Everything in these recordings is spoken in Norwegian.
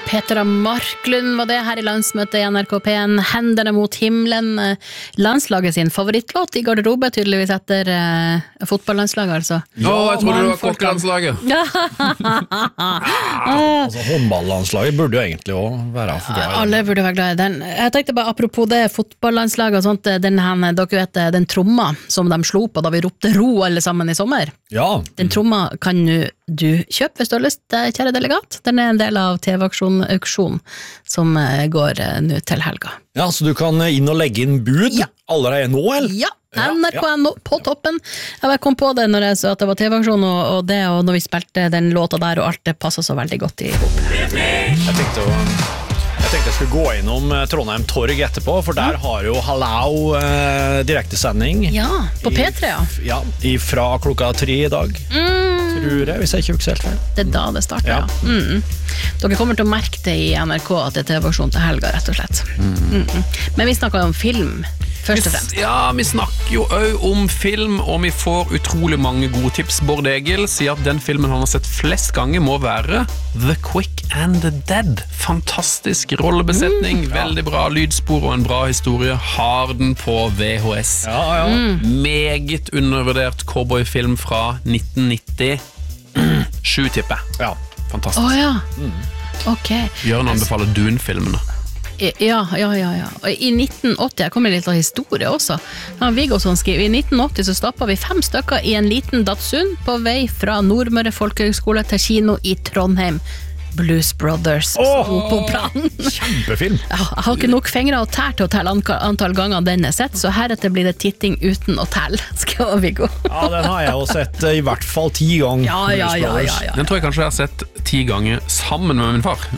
Petra Marklund var det her I landsmøtet I NRK P1. Hendene mot himmelen. Landslaget sin favorittlåt I garderobe, tydeligvis etter fotballandslaget, altså. Ja, jeg trodde det var kokkelandslaget. Altså, håndballandslaget burde jo egentlig også være glad I Alle burde være glad I den. Jeg tenkte bare, apropos det fotballandslaget og sånt, dere vet, den tromma som de slo på da vi ropte ro alle sammen I sommer. Ja. Den tromma kan du kjøpe hvis du har lyst, kjære delegat. Den en del av TV-auksjon som går nå til helga. Ja, så du kan inn og legge inn bud allerede nå, eller? Ja, NRK.no på toppen. Jeg kom på det når jeg så at det var TV-auksjon og det, og når vi spilte den låta der, og alt det passet så veldig godt I hop. Jeg tenkte jeg skulle gå innom Trondheim Torg etterpå, for der har jo Hallau direktesending. Ja, på P3, Ja, fra klokka 3 I dag. Tror jeg, hvis jeg ikke husker helt feil. Det da det starter, ja. Dere kommer til å merke det I NRK at det TV-auksjon til helga, rett og slett. Men vi snakker om film, først og fremst. Ja, vi snakker jo også om film, og vi får utrolig mange gode tips. Bård Egil sier at den filmen han har sett flest ganger må være The Quick and the Dead. Fantastisk rollebesetning, veldig bra lydspor og en bra historie. Har den på VHS. Meget undervurdert cowboyfilm fra 1990. 7 tipper. Ja. Fantastisk. Ok. Jørgen anbefaler Dune-filmene. Ja. Og I 1980, jeg kommer litt av historie også. Viggo som skriver, I 1980 så stoppet vi 5 stykker I en liten Datsun på vei fra Nordmøre Folkehøgskole til kino I Trondheim. Blues Brothers sto på planen. Kjempefilm. Jeg har ikke nok fingre og tær til å telle antall ganger den sett, så heretter blir det titting uten å telle, skriver Viggo. Ja, den har jeg jo sett I hvert fall 10 ganger. Ja. Den tror jeg kanskje jeg har sett 10 ganger sammen med min far.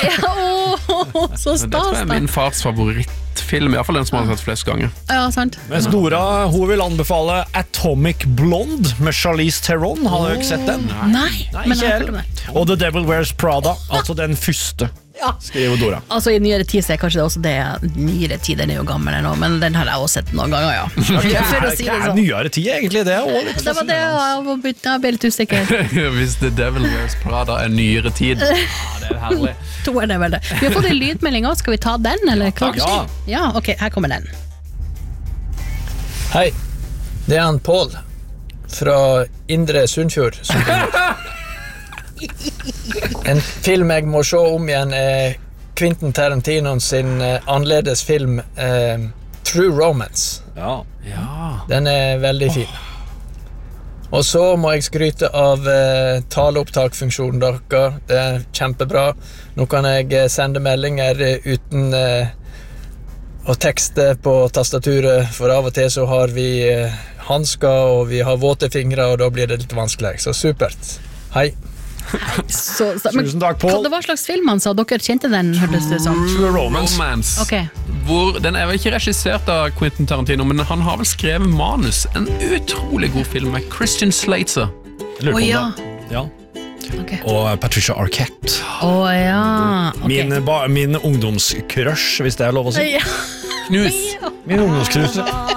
Så stas. Det tror jeg min fars favorittfilm, I hvert fall den som har sett flest ganger. Ja, sant. Mens Dora, hun vil anbefale Atomic Blonde med Charlize Theron. Har du ikke sett den? Nei, men jeg har hørt om det. Og The Devil Wears Prada, altså den første, skriver Dora. Altså I nyere tid så kanskje det også det. Nyere tid, den jo gammel nå, men den har jeg også sett noen ganger, For å si det sånn. Nyere tid egentlig, det litt det var det, jeg ble litt usikker. Hvis The Devil Wears Prada nyere tid. Ja, det herlig. Det vel det. Vi har fått en lydmelding også, skal vi ta den, eller? Ja, ok, her kommer den. Hei, det han Paul fra Indre Sunnfjord som En film jeg må se om igjen Quentin Tarantino sin annerledes film True Romance. Den veldig fin. Og så må jeg skryte av taleopptakfunksjonen dere. Det kjempebra. Nå kan jeg sende meldinger uten å tekste på tastaturet, for av og til så har vi handsker og vi har våte fingre, og da blir det litt vanskelig. Så supert. Hei. Tusen takk, Paul. Hva slags film han sa? Dere kjente den, hørtes det sånn? True Romance. Okay. Den vel ikke regissert av Quentin Tarantino, men han har vel skrevet manus. En utrolig god film med Christian Slater. Ja. Okay. Og Patricia Arquette. Okay. Min ungdomscrush, hvis det lov å si. Knus. Min ungdomsknuse.